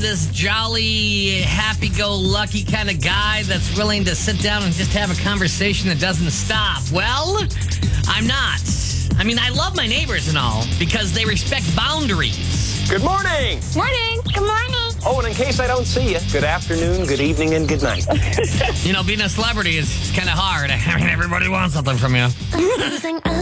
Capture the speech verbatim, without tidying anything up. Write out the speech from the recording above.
this jolly, happy-go-lucky kind of guy that's willing to sit down and just have a conversation that doesn't stop. Well, I'm not. I mean, I love my neighbors and all because they respect boundaries. Good morning. Morning. Good morning. Oh, and in case I don't see you, good afternoon, good evening, and good night. You know, being a celebrity is kind of hard. I mean, everybody wants something from you.